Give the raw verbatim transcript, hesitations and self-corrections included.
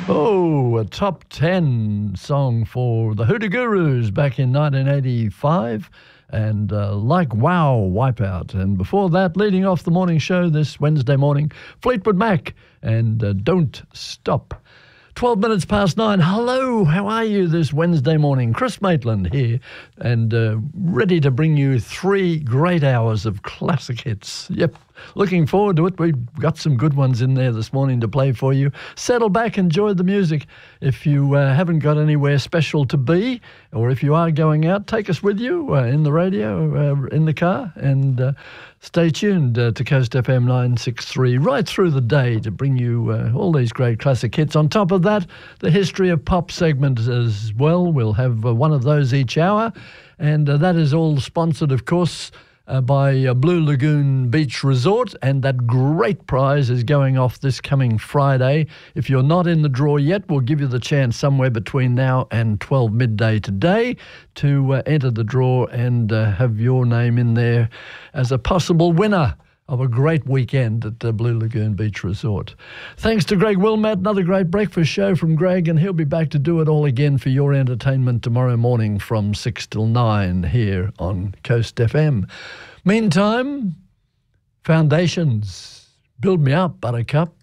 Oh, a top ten song for the Hoodoo Gurus back in nineteen eighty-five. And uh, Like Wow, Wipeout. And before that, leading off the morning show this Wednesday morning, Fleetwood Mac and uh, Don't Stop. twelve minutes past nine. Hello, how are you this Wednesday morning? Chris Maitland here and uh, ready to bring you three great hours of classic hits. Yep, looking forward to it. We've got some good ones in there this morning to play for you. Settle back, enjoy the music. If you uh, haven't got anywhere special to be, or if you are going out, take us with you uh, in the radio, uh, in the car, and uh, stay tuned uh, to Coast F M nine sixty-three right through the day to bring you uh, all these great classic hits. On top of that, the History of Pop segment as well. We'll have uh, one of those each hour, and uh, that is all sponsored, of course, Uh, by uh, Blue Lagoon Beach Resort, and that great prize is going off this coming Friday. If you're not in the draw yet, we'll give you the chance somewhere between now and twelve midday today to uh, enter the draw and uh, have your name in there as a possible winner of a great weekend at the Blue Lagoon Beach Resort. Thanks to Greg Wilmot, another great breakfast show from Greg, and he'll be back to do it all again for your entertainment tomorrow morning from six till nine here on Coast F M. Meantime, Foundations, Build Me Up, Buttercup.